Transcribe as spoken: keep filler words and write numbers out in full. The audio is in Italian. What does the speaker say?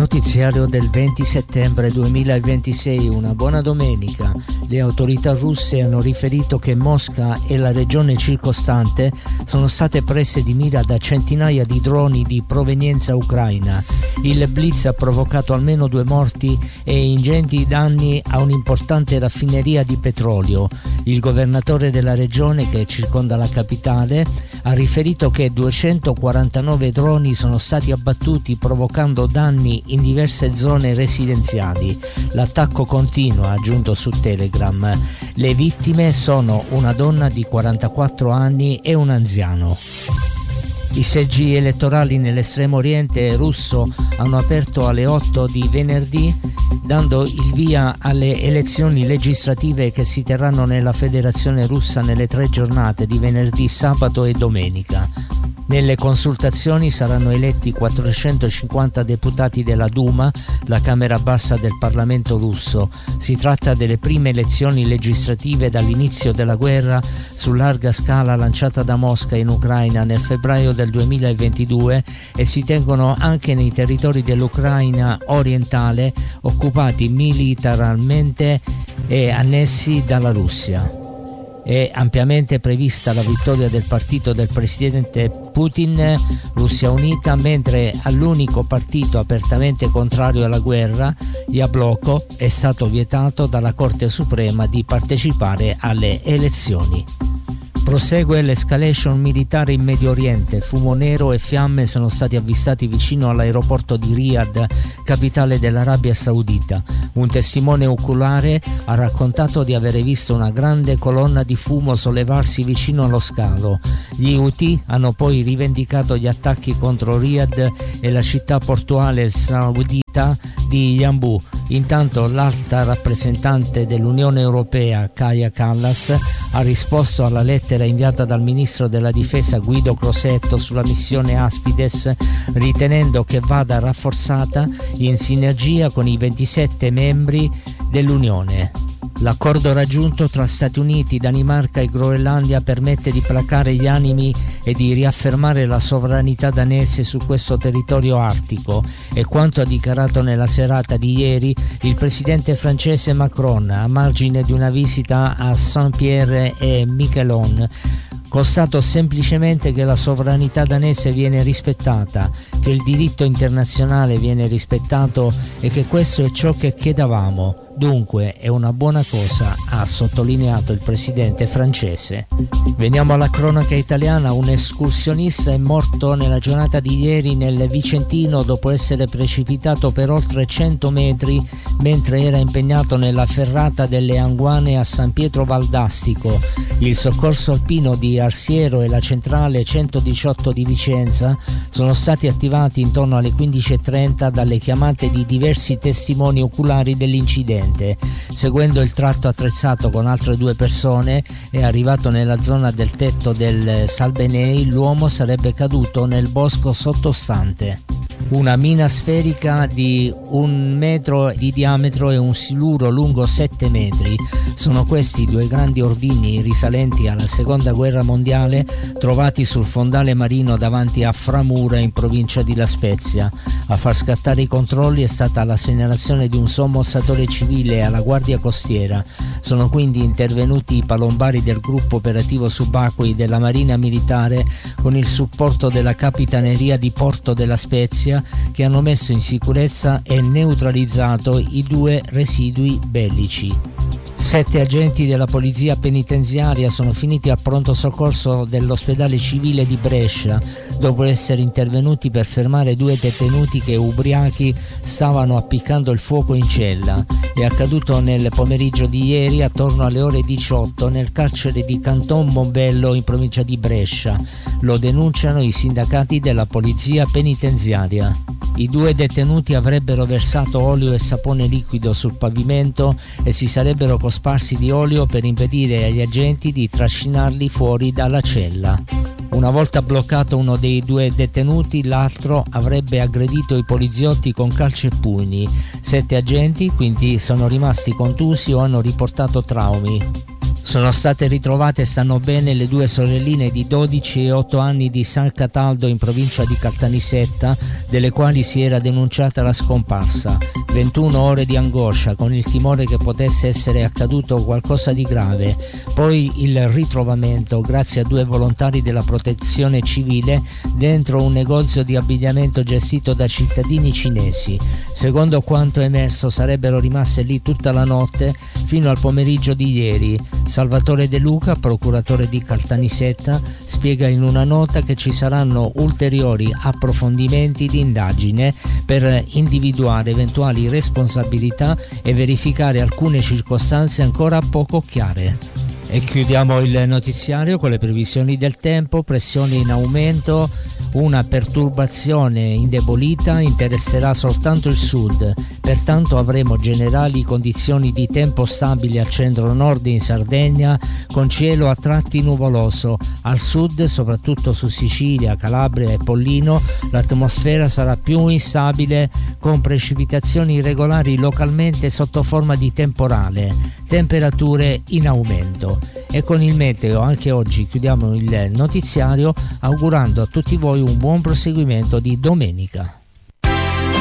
Notiziario del venti settembre duemilaventisei, una buona domenica. Le autorità russe hanno riferito che Mosca e la regione circostante sono state prese di mira da centinaia di droni di provenienza ucraina. Il blitz ha provocato almeno due morti e ingenti danni a un'importante raffineria di petrolio. Il governatore della regione, che circonda la capitale, ha riferito che duecentoquarantanove droni sono stati abbattuti, provocando danni in diverse zone residenziali. L'attacco continua, ha aggiunto su Telegram. Le vittime sono una donna di quarantaquattro anni e un anziano. I seggi elettorali nell'estremo oriente russo hanno aperto alle otto di venerdì, dando il via alle elezioni legislative che si terranno nella Federazione Russa nelle tre giornate di venerdì, sabato e domenica. Nelle consultazioni saranno eletti quattrocentocinquanta deputati della Duma, la Camera bassa del Parlamento russo. Si tratta delle prime elezioni legislative dall'inizio della guerra su larga scala lanciata da Mosca in Ucraina nel febbraio del duemilaventidue e si tengono anche nei territori dell'Ucraina orientale occupati militarmente e annessi dalla Russia. È ampiamente prevista la vittoria del partito del presidente Putin, Russia Unita, mentre all'unico partito apertamente contrario alla guerra, Yabloko, è stato vietato dalla Corte Suprema di partecipare alle elezioni. Prosegue l'escalation militare in Medio Oriente. Fumo nero e fiamme sono stati avvistati vicino all'aeroporto di Riyadh, capitale dell'Arabia Saudita. Un testimone oculare ha raccontato di avere visto una grande colonna di fumo sollevarsi vicino allo scalo. Gli Houthi hanno poi rivendicato gli attacchi contro Riyadh e la città portuale saudita di Yanbu. Intanto l'alta rappresentante dell'Unione Europea, Kaja Kallas, ha risposto alla lettera inviata dal ministro della difesa Guido Crosetto sulla missione Aspides, ritenendo che vada rafforzata in sinergia con i ventisette membri dell'Unione. L'accordo raggiunto tra Stati Uniti, Danimarca e Groenlandia permette di placare gli animi e di riaffermare la sovranità danese su questo territorio artico, e quanto ha dichiarato nella serata di ieri il presidente francese Macron a margine di una visita a Saint-Pierre et Miquelon. Constato semplicemente che la sovranità danese viene rispettata, che il diritto internazionale viene rispettato e che questo è ciò che chiedevamo. Dunque è una buona cosa, ha sottolineato il presidente francese. Veniamo alla cronaca italiana. Un escursionista è morto nella giornata di ieri nel Vicentino dopo essere precipitato per oltre cento metri mentre era impegnato nella ferrata delle Anguane a San Pietro Valdastico. Il soccorso alpino di Arsiero e la centrale centodiciotto di Vicenza sono stati attivati intorno alle quindici e trenta dalle chiamate di diversi testimoni oculari dell'incidente. Seguendo il tratto attrezzato con altre due persone e arrivato nella zona del tetto del Salbenei, l'uomo sarebbe caduto nel bosco sottostante. Una mina sferica di un metro di diametro e un siluro lungo sette metri. Sono questi due grandi ordigni risalenti alla seconda guerra mondiale trovati sul fondale marino davanti a Framura in provincia di La Spezia. A far scattare i controlli è stata la segnalazione di un sommozzatore civile alla Guardia Costiera. Sono quindi intervenuti i palombari del gruppo operativo subacquei della Marina Militare con il supporto della Capitaneria di Porto della Spezia, che hanno messo in sicurezza e neutralizzato i due residui bellici. Sette agenti della polizia penitenziaria sono finiti al pronto soccorso dell'ospedale civile di Brescia dopo essere intervenuti per fermare due detenuti che, ubriachi, stavano appiccando il fuoco in cella. È accaduto nel pomeriggio di ieri attorno alle ore diciotto nel carcere di Canton Mombello in provincia di Brescia. Lo denunciano i sindacati della polizia penitenziaria. I due detenuti avrebbero versato olio e sapone liquido sul pavimento e si sarebbero cosparsi di olio per impedire agli agenti di trascinarli fuori dalla cella. Una volta bloccato uno dei due detenuti, l'altro avrebbe aggredito i poliziotti con calci e pugni. Sette agenti quindi sono rimasti contusi o hanno riportato traumi. Sono state ritrovate e stanno bene le due sorelline di dodici e otto anni di San Cataldo in provincia di Caltanissetta, delle quali si era denunciata la scomparsa. ventuno ore di angoscia con il timore che potesse essere accaduto qualcosa di grave, poi il ritrovamento grazie a due volontari della protezione civile dentro un negozio di abbigliamento gestito da cittadini cinesi. Secondo quanto emerso sarebbero rimaste lì tutta la notte fino al pomeriggio di ieri. Salvatore De Luca, procuratore di Caltanissetta, spiega in una nota che ci saranno ulteriori approfondimenti di indagine per individuare eventuali responsabilità e verificare alcune circostanze ancora poco chiare. E chiudiamo il notiziario con le previsioni del tempo. Pressione in aumento, una perturbazione indebolita interesserà soltanto il sud, pertanto avremo generali condizioni di tempo stabili al centro-nord in Sardegna con cielo a tratti nuvoloso. Al sud, soprattutto su Sicilia, Calabria e Pollino, l'atmosfera sarà più instabile con precipitazioni irregolari localmente sotto forma di temporale, temperature in aumento. E con il meteo anche oggi chiudiamo il notiziario augurando a tutti voi un buon proseguimento di domenica.